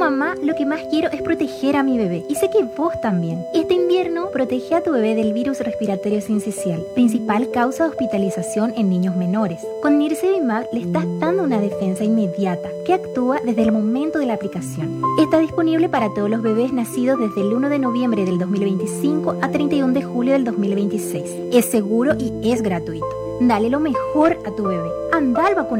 mamá, lo que más quiero es proteger a mi bebé. Y sé que vos también. Este invierno, protege a tu bebé del virus respiratorio sincicial, principal causa de hospitalización en niños menores. Con Nirsevimab le estás dando una defensa inmediata que actúa desde el momento de la aplicación. Está disponible para todos los bebés nacidos desde el 1 de noviembre del 2025 a 31 de julio del 2026. Es seguro y es gratuito. Dale lo mejor a tu bebé. Anda al vacunación.